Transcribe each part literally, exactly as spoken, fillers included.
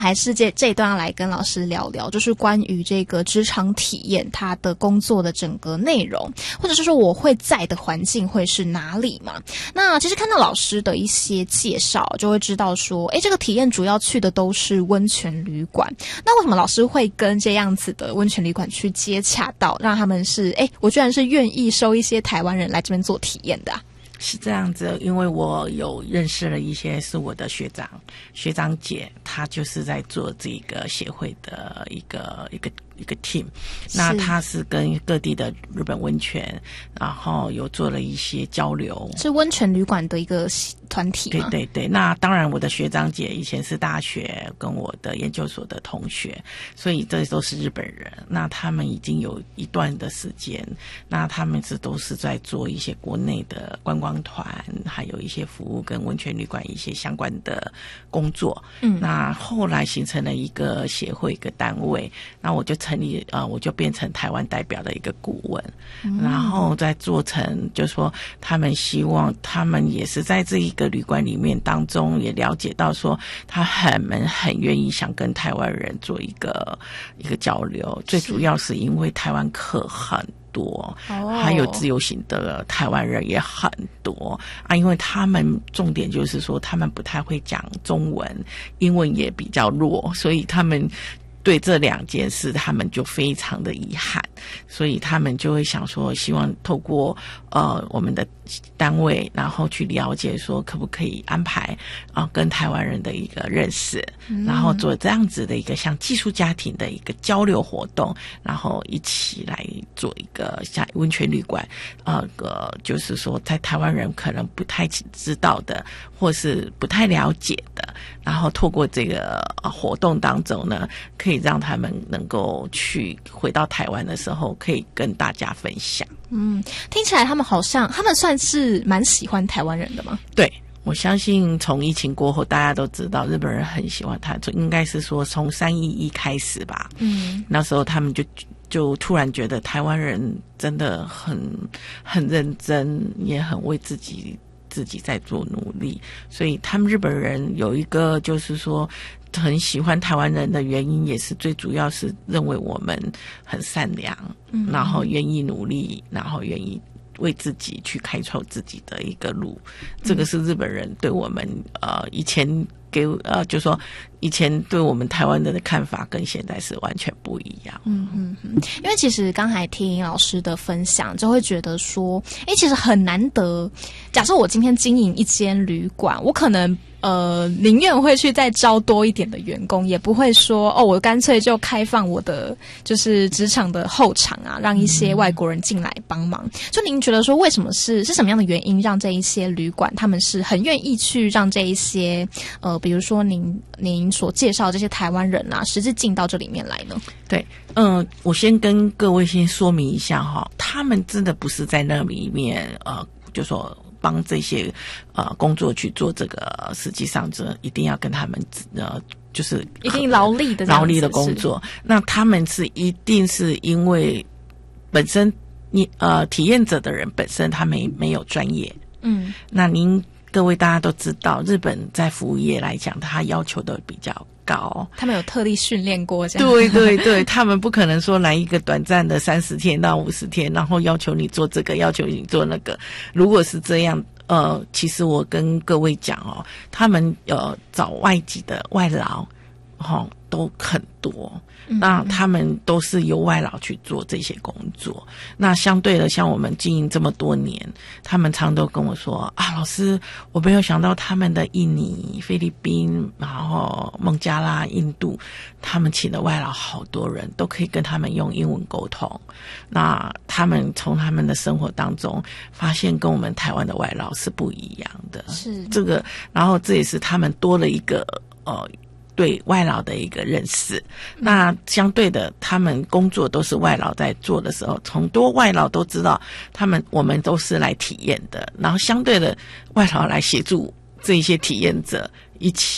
还是这这一段要来跟老师聊聊，就是关于这个职场体验他的工作的整个内容，或者是说我会在的环境会是哪里嘛。那其实看到老师的一些介绍就会知道说，诶，这个体验主要去的都是温泉旅馆。那为什么老师会跟这样子的温泉旅馆去接洽到，让他们是诶，我居然是愿意收一些台湾人来这边做体验的啊？ 是这样子，因为我有认识了一些是我的学长学长姐，他就是在做这个协会的一个一个一个 team， 那他是跟各地的日本温泉，然后有做了一些交流， 是温泉旅馆的一个团体吗？ 对对对，那当然我的学长姐以前是大学跟我的研究所的同学，所以这都是日本人，那他们已经有一段的时间，那他们是都是在做一些国内的观光团，还有一些服务跟温泉旅馆一些相关的工作。嗯，那后来形成了一个协会一个单位，那我就成立呃，我就变成台湾代表的一个顾问，嗯、然后再做成就是说他们希望他们也是在这一个旅馆里面当中也了解到说他很们很愿意想跟台湾人做一个一个交流，最主要是因为台湾客很多，还有自由行的台湾人也很多啊，因为他们重点就是说他们不太会讲中文，英文也比较弱，所以他们对这两件事他们就非常的遗憾，所以他们就会想说希望透过呃我们的单位，然后去了解说可不可以安排啊、呃、跟台湾人的一个认识、嗯、然后做这样子的一个像寄宿家庭的一个交流活动，然后一起来做一个像温泉旅馆呃个就是说在台湾人可能不太知道的或是不太了解的，然后透过这个、呃、活动当中呢，可以让他们能够去回到台湾的时候可以跟大家分享。 嗯，听起来他们好像他们算是蛮喜欢台湾人的吗？ 对，我相信从疫情过后大家都知道日本人很喜欢他，应该是说从三一一开始吧，嗯，那时候他们就就突然觉得台湾人真的很很认真，也很为自己自己在做努力，所以他们日本人有一个就是说很喜欢台湾人的原因，也是最主要是认为我们很善良，嗯，然后愿意努力，然后愿意为自己去开创自己的一个路，这个是日本人对我们呃以前给呃就说以前对我们台湾人的看法跟现在是完全不一样。 嗯嗯嗯，因为其实刚才听老师的分享，就会觉得说，哎，其实很难得。假设我今天经营一间旅馆，我可能呃宁愿会去再招多一点的员工，也不会说哦，我干脆就开放我的就是职场的后场啊，让一些外国人进来帮忙。嗯、就您觉得说，为什么是是什么样的原因，让这一些旅馆他们是很愿意去让这一些呃，比如说您您所介绍这些台湾人啊，实际进到这里面来呢？ 对，嗯、呃，我先跟各位先说明一下哈，他们真的不是在那里面呃，就说帮这些呃工作去做这个，实际上这一定要跟他们呃就是一定劳力的劳力的工作。那他们是一定是因为本身你呃体验者的人本身他没没有专业，嗯，那您各位大家都知道，日本在服务业来讲，他要求的比较高， 他们有特地训练过这样。 对对对，他们不可能说来一个短暂的三十天到五十天，然后要求你做这个，要求你做那个。如果是这样，呃，其实我跟各位讲哦，他们呃找外籍的外劳，哈、哦，都很多。那他们都是由外劳去做这些工作。那相对的，像我们经营这么多年，他们常都跟我说啊，老师，我没有想到他们的印尼、菲律宾，然后孟加拉、印度，他们请的外劳好多人，都可以跟他们用英文沟通。那他们从他们的生活当中发现，跟我们台湾的外劳是不一样的。是这个，然后这也是他们多了一个呃。对外劳的一个认识，那相对的，他们工作都是外劳在做的时候，很多外劳都知道，他们我们都是来体验的，然后相对的，外劳来协助这一些体验者一起，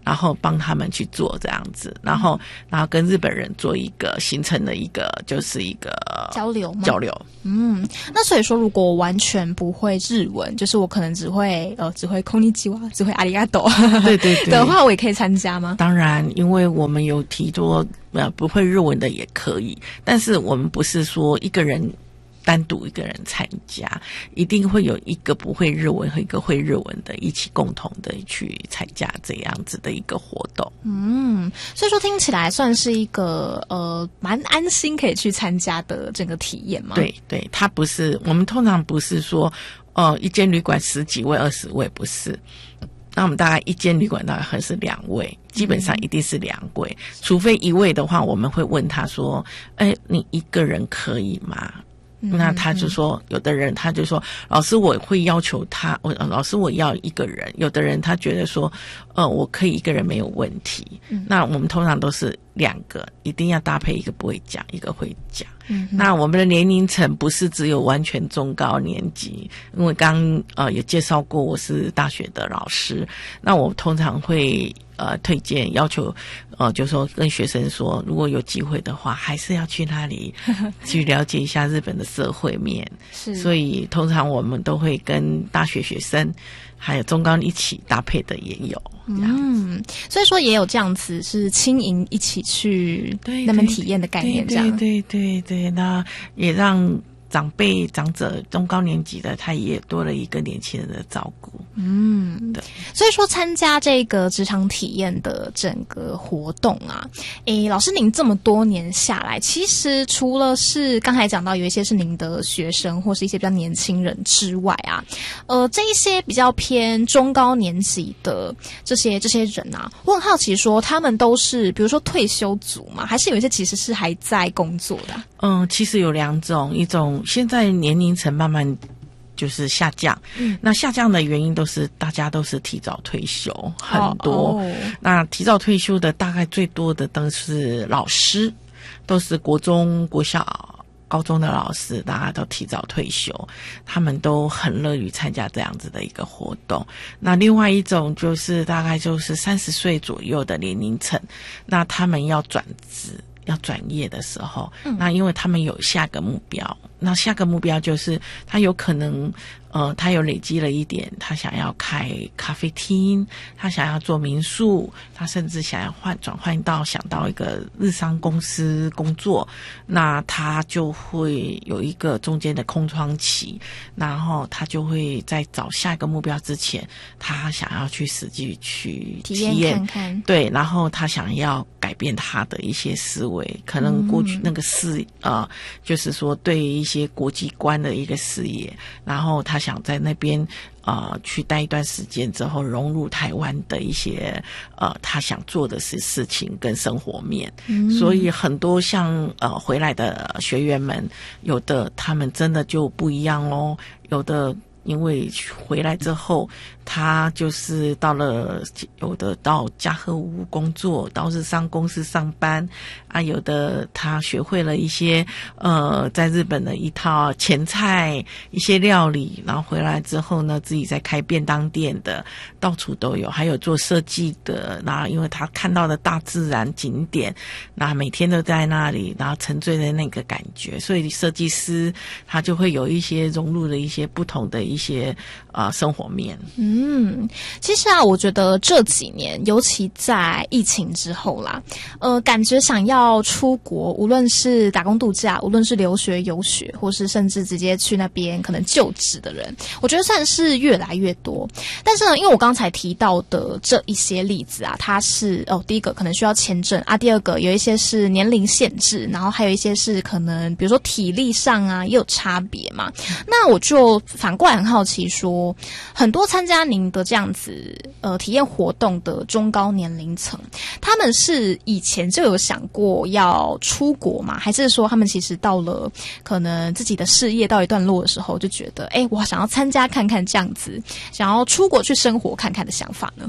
然后帮他们去做这样子，然后然后跟日本人做一个形成的一个就是一个交流吗？ 交流。 嗯，那所以说，如果我完全不会日文，就是我可能只会呃只会こんにちは，只会阿里嘎多， 对对对的话，我也可以参加吗？ 当然，因为我们有提多呃不会日文的也可以，但是我们不是说一个人单独一个人参加，一定会有一个不会日文和一个会日文的一起共同的去参加这样子的一个活动。 嗯，所以说听起来算是一个呃蛮安心可以去参加的整个体验吗？ 对对，它不是我们通常不是说呃一间旅馆十几位二十位，不是。那我们大概一间旅馆大概还是两位，基本上一定是两位，嗯、除非一位的话，我们会问他说：“哎，你一个人可以吗？”那他就说，有的人他就说，老师我会要求他，我老师我要一个人。有的人他觉得说，呃，我可以一个人没有问题。嗯、那我们通常都是两个，一定要搭配一个不会讲，一个会讲。嗯、那我们的年龄层不是只有完全中高年级，因为刚呃也介绍过，我是大学的老师，那我通常会。呃，推荐要求，呃，就说跟学生说，如果有机会的话，还是要去那里去了解一下日本的社会面。是，所以通常我们都会跟大学学生还有中高一起搭配的也有。 嗯，所以说也有这样子是轻盈一起去那边体验的概念，这样。 对对对 对, 对，那也让。长辈、长者、中高年级的，他也多了一个年轻人的照顾。 嗯，对。所以说，参加这个职场体验的整个活动啊，诶，老师您这么多年下来，其实除了是刚才讲到有一些是您的学生或是一些比较年轻人之外啊，呃，这一些比较偏中高年级的这些这些人啊，我很好奇说，他们都是比如说退休族吗？还是有一些其实是还在工作的？ 嗯，其实有两种，一种现在年龄层慢慢就是下降，嗯，那下降的原因都是大家都是提早退休，很多。哦、那提早退休的大概最多的都是老师，都是国中、国小、高中的老师，大家都提早退休，他们都很乐于参加这样子的一个活动。那另外一种就是大概就是三十岁左右的年龄层，那他们要转职。要转业的时候，嗯、那因为他们有下个目标，那下个目标就是他有可能，呃，他有累积了一点，他想要开咖啡厅，他想要做民宿，他甚至想要换转换到想到一个日商公司工作，那他就会有一个中间的空窗期，然后他就会在找下一个目标之前，他想要去实际去体验，体验看看，对，然后他想要改变他的一些思维。可能过去那个视、嗯、呃，就是说对一些国际观的一个视野，然后他想在那边呃去待一段时间之后，融入台湾的一些呃他想做的是事情跟生活面。嗯、所以很多像呃回来的学员们，有的他们真的就不一样哦，有的因为回来之后。他就是到了，有的到嘉禾屋工作，到日商公司上班啊，有的他学会了一些呃在日本的一套前菜一些料理，然后回来之后呢，自己在开便当店的，到处都有，还有做设计的，然后因为他看到的大自然景点，那每天都在那里，然后沉醉在那个感觉，所以设计师他就会有一些融入了一些不同的一些呃生活面。嗯。 嗯，其实啊，我觉得这几年，尤其在疫情之后啦，呃，感觉想要出国，无论是打工度假，无论是留学游学，或是甚至直接去那边可能就职的人，我觉得算是越来越多。但是呢，因为我刚才提到的这一些例子啊，它是哦，第一个可能需要签证啊，第二个有一些是年龄限制，然后还有一些是可能比如说体力上啊也有差别嘛。那我就反过来很好奇说，很多参加您的这样子呃体验活动的中高年龄层，他们是以前就有想过要出国吗？还是说他们其实到了可能自己的事业到一段落的时候，就觉得哎，我想要参加看看这样子，想要出国去生活看看的想法呢？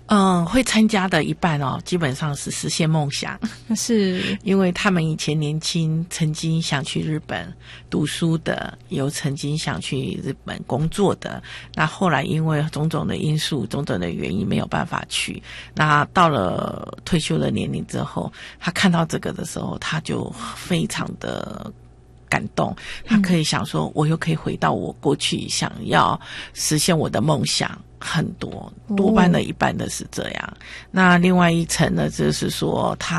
嗯，会参加的一半哦，基本上是实现梦想， 是因为他们以前年轻，曾经想去日本读书的，有曾经想去日本工作的，那后来因为种种的因素、种种的原因没有办法去，那到了退休的年龄之后，他看到这个的时候，他就非常的感动，他可以想说，我又可以回到我过去想要实现我的梦想。很多，多半的一半的是这样。哦、那另外一层呢，就是说他